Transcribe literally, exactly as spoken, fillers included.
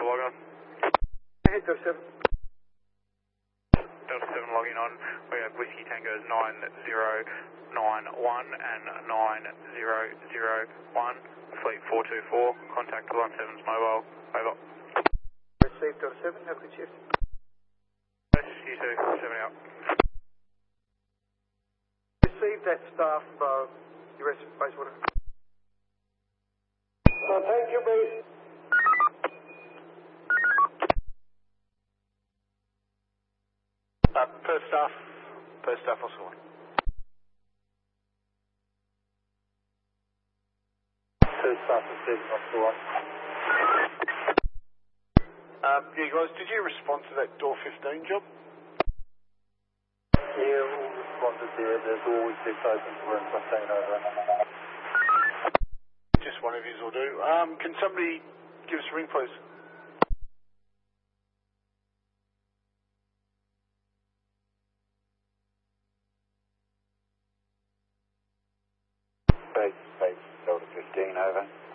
log on. Hit Delta seven. Delta seven logging on. We have Whiskey Tangos nine zero nine one and nine zero zero one. Fleet four two four. Contact Alarm seven's mobile. Over. Received Delta seven, have a good shift. Yes, you two, seven out. Received that staff, uh, U S Basewater. Uh, thank you, base. Uh, per staff, per staff also one. Per staff received, also one. Um, yeah, guys, did you respond to that door fifteen job? Yeah, all responded there. There's always six open for room fifteen over. Just one of yous will do. Um, can somebody give us a ring, please? Base, base, Delta fifteen over.